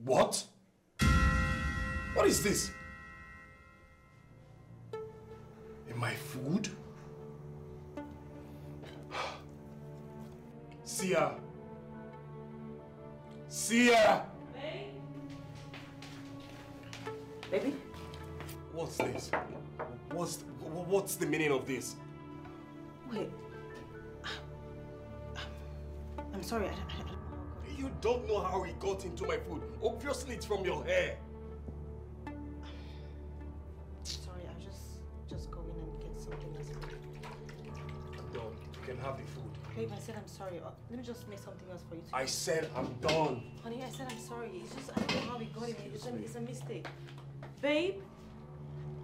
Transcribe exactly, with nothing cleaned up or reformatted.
What? What is this? In my food? Sia! Sia! Babe? Baby? What's this? What's what's the meaning of this? Wait. I'm sorry. I, I, I don't know how it got. You don't know how it got into my food. Obviously, it's from your hair. Sorry, I'll just just go in and get something else. I'm done. You can have the food. Babe, I said I'm sorry. Uh, let me just make something else for you. I said I'm done. Honey, I said I'm sorry. It's just I don't know how we got it. It's a, it's a mistake. Babe?